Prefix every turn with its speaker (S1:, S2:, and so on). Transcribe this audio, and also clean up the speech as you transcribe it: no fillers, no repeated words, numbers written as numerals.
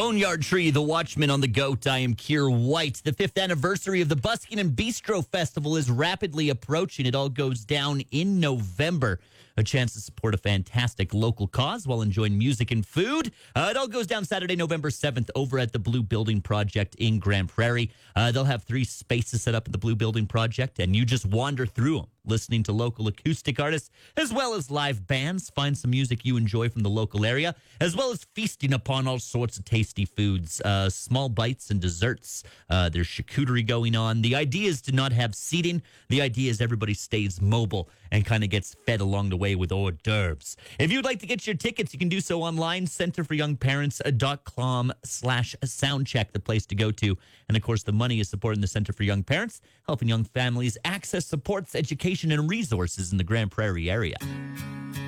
S1: Boneyard Tree, The Watchman on the Goat. I am Keir White. The 5th anniversary of the Busking and Bistro Festival is rapidly approaching. It all goes down in November. A chance to support a fantastic local cause while enjoying music and food. It all goes down Saturday, November 7th over at the Blue Building Project in Grand Prairie. They'll have 3 spaces set up at the Blue Building Project, and you just wander through them, listening to local acoustic artists as well as live bands. Find some music you enjoy from the local area, as well as feasting upon all sorts of tasty foods, small bites and desserts. There's charcuterie going on. The idea is to not have seating. The idea is everybody stays mobile and kind of gets fed along the way with hors d'oeuvres. If you'd like to get your tickets, you can do so online, centerforyoungparents.com/soundcheck, the place to go to. And of course, the money is supporting the Center for Young Parents, helping young families access supports, education, and resources in the Grand Prairie area.